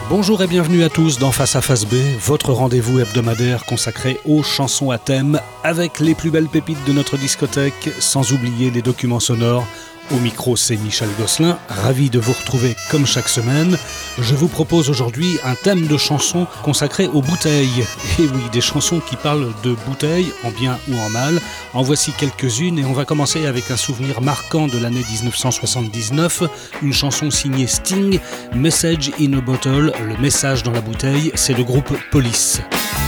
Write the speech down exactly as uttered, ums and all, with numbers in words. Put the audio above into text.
Bonjour et bienvenue à tous dans Face à Face B, votre rendez-vous hebdomadaire consacré aux chansons à thème, avec les plus belles pépites de notre discothèque, sans oublier les documents sonores. Au micro, c'est Michel Gosselin, ravi de vous retrouver comme chaque semaine. Je vous propose aujourd'hui un thème de chansons consacré aux bouteilles. Et oui, des chansons qui parlent de bouteilles, en bien ou en mal. En voici quelques-unes et on va commencer avec un souvenir marquant de l'année dix-neuf cent soixante-dix-neuf, une chanson signée Sting, Message in a Bottle, le message dans la bouteille, c'est le groupe Police.